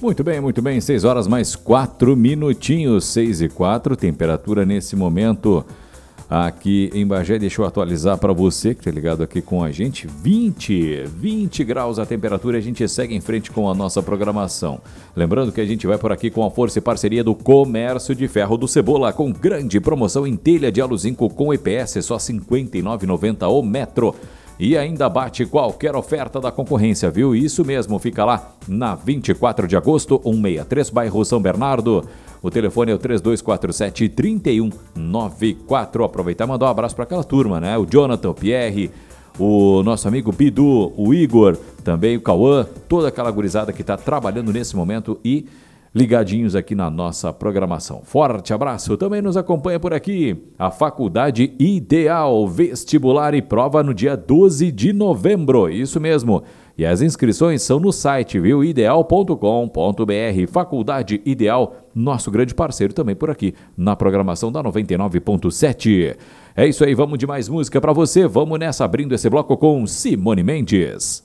Muito bem, 6 horas mais 4 minutinhos, 6 e 4, temperatura nesse momento aqui em Bagé, deixa eu atualizar para você que está ligado aqui com a gente, 20 graus a temperatura, a gente segue em frente com a nossa programação. Lembrando que a gente vai por aqui com a força e parceria do Comércio de Ferro do Cebola, com grande promoção em telha de aluzinco com EPS, só R$ 59,90 o metro. E ainda bate qualquer oferta da concorrência, viu? Isso mesmo, fica lá na 24 de agosto, 163, bairro São Bernardo. O telefone é o 3247-3194. Aproveitar e mandar um abraço para aquela turma, né? O Jonathan, o Pierre, o nosso amigo Bidu, o Igor, também o Cauã, toda aquela gurizada que está trabalhando nesse momento e ligadinhos aqui na nossa programação. Forte abraço, também nos acompanha por aqui a Faculdade Ideal, vestibular e prova no dia 12 de novembro, isso mesmo. E as inscrições são no site, viu? Ideal.com.br, Faculdade Ideal, nosso grande parceiro também por aqui na programação da 99.7. É isso aí, vamos de mais música para você, vamos nessa, abrindo esse bloco com Simone Mendes.